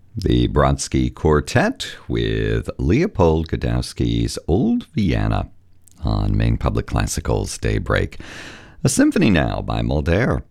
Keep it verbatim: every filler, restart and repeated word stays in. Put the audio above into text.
The Brodsky Quartet with Leopold Godowsky's Old Vienna on Maine Public Classical's Daybreak. A symphony now by Mulder.